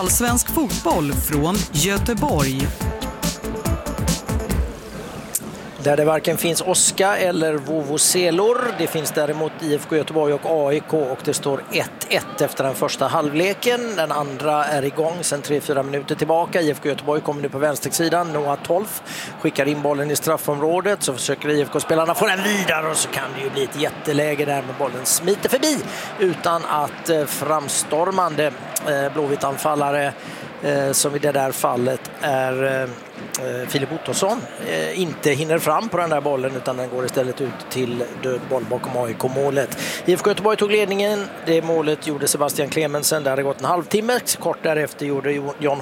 Allsvensk fotboll från Göteborg. Där det varken finns Oska eller vovoselor. Det finns däremot IFK Göteborg och AIK och det står 1-1 efter den första halvleken. Den andra är igång sedan 3-4 minuter tillbaka. IFK Göteborg kommer nu på vänstersidan. Noah Tolf skickar in bollen i straffområdet, så försöker IFK-spelarna få den vidare och så kan det ju bli ett jätteläge där med bollen smiter förbi utan att framstormande Blåvitt-anfallare som i det där fallet är Filip Ottosson inte hinner fram på den där bollen, utan den går istället ut till död boll bakom AIK-målet. IFK Göteborg tog ledningen. Det målet gjorde Sebastian Clemensen. Där hade gått en halvtimme. Kort därefter gjorde Johan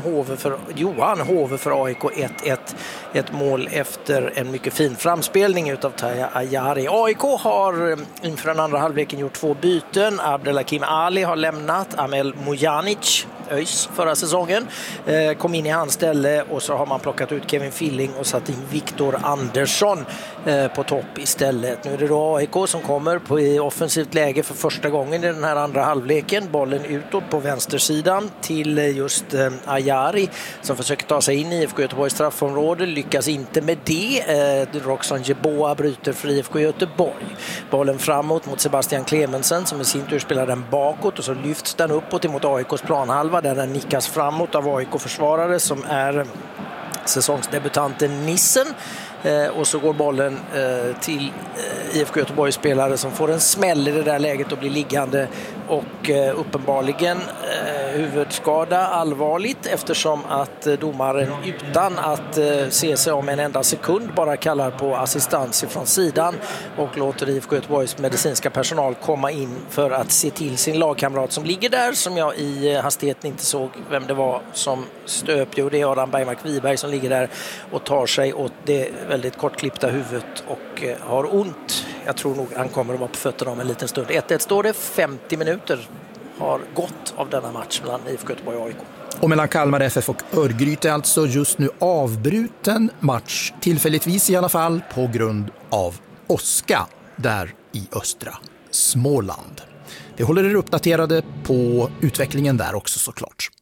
Hove för AIK 1-1. Ett mål efter en mycket fin framspelning utav Taha Ayari. AIK har inför den andra halvleken gjort 2 byten. Abdelhakim Ali har lämnat. Amel Mujanic, ÖIS förra säsongen, kom in i hans ställe, och så har man plockat ut Kevin Filling och satt in Viktor Andersson på topp istället. Nu är det då AIK som kommer i offensivt läge för första gången i den här andra halvleken. Bollen utåt på vänstersidan till just Ayari som försöker ta sig in i IFK Göteborgs straffområde. Lyckas inte med det. Roxan Jeboa bryter för IFK Göteborg. Bollen framåt mot Sebastian Clemensen som i sin tur spelar den bakåt, och så lyfts den uppåt emot AIKs planhalva där den nickas framåt av AIK-försvarare som är säsongsdebutanten Nissen. Och så går bollen till IFK Göteborgs spelare som får en smäll i det där läget och blir liggande, och uppenbarligen huvudskada allvarligt, eftersom att domaren utan att se sig om en enda sekund bara kallar på assistans från sidan och låter IFK Göteborgs medicinska personal komma in för att se till sin lagkamrat som ligger där, som jag i hastigheten inte såg vem det var som stöp. Jo, det är Adam Bergmark Wiberg som ligger där och tar sig åt det väldigt kortklippta huvudet och har ont. Jag tror nog han kommer att vara på fötterna om en liten stund. 1-1 står det. 50 minuter har gått av denna match mellan IFK Göteborg och AIK. Och mellan Kalmar FF och Örgryte är alltså just nu avbruten match, tillfälligtvis i alla fall, på grund av åska där i östra Småland. Vi håller er uppdaterade på utvecklingen där också såklart.